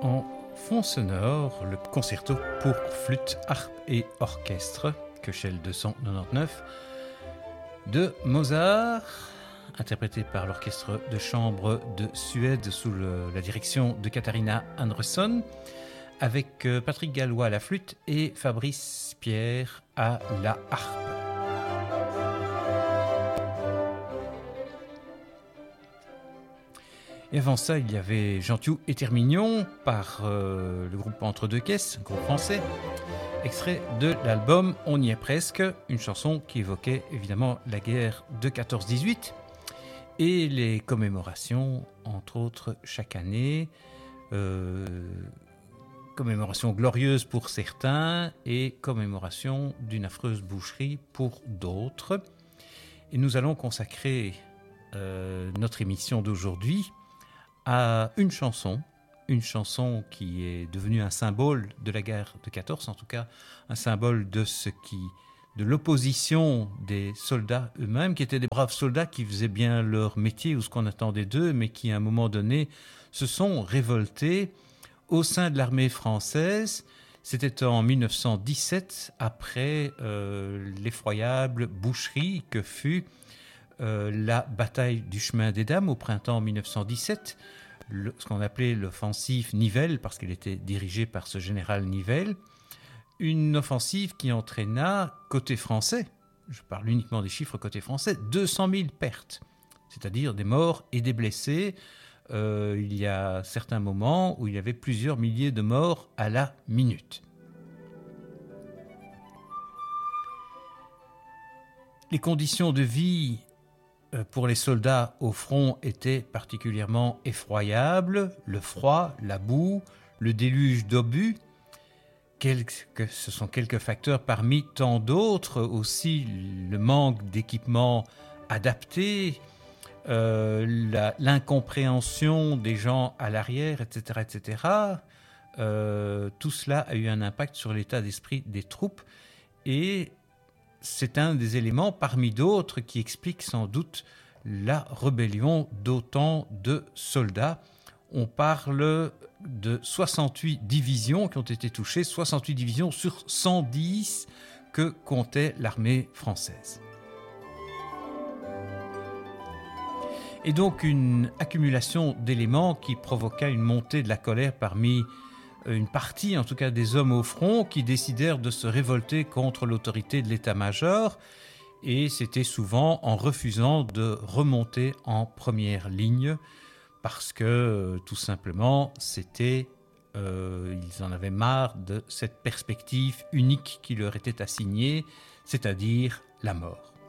En fond sonore, le concerto pour flûte, harpe et orchestre, Köchel 299, de Mozart, interprété par l'orchestre de chambre de Suède sous la direction de Katharina Andersson, avec Patrick Gallois à la flûte et Fabrice Pierre à la harpe. Et avant ça, il y avait Gentiou et Termignon par le groupe Entre deux caisses, groupe français, extrait de l'album On y est presque, une chanson qui évoquait évidemment la guerre de 14-18 et les commémorations, entre autres, chaque année. Commémoration glorieuse pour certains et commémoration d'une affreuse boucherie pour d'autres. Et nous allons consacrer notre émission d'aujourd'hui à une chanson qui est devenue un symbole de la guerre de 14, en tout cas un symbole de l'opposition des soldats eux-mêmes, qui étaient des braves soldats qui faisaient bien leur métier ou ce qu'on attendait d'eux, mais qui à un moment donné se sont révoltés au sein de l'armée française. C'était en 1917, après l'effroyable boucherie que fut la bataille du chemin des Dames au printemps 1917, ce qu'on appelait l'offensive Nivelle, parce qu'elle était dirigée par ce général Nivelle, une offensive qui entraîna côté français, je parle uniquement des chiffres côté français, 200 000 pertes, c'est-à-dire des morts et des blessés. Il y a certains moments où il y avait plusieurs milliers de morts à la minute. Les conditions de vie pour les soldats au front étaient particulièrement effroyables. Le froid, la boue, le déluge d'obus, ce sont quelques facteurs parmi tant d'autres. Aussi le manque d'équipements adaptés, l'incompréhension des gens à l'arrière, etc. etc. Tout cela a eu un impact sur l'état d'esprit des troupes et c'est un des éléments parmi d'autres qui explique sans doute la rébellion d'autant de soldats. On parle de 68 divisions qui ont été touchées, 68 divisions sur 110 que comptait l'armée française. Et donc une accumulation d'éléments qui provoqua une montée de la colère parmi une partie, en tout cas des hommes au front, qui décidèrent de se révolter contre l'autorité de l'état-major. Et c'était souvent en refusant de remonter en première ligne parce que tout simplement, ils en avaient marre de cette perspective unique qui leur était assignée, c'est-à-dire la mort.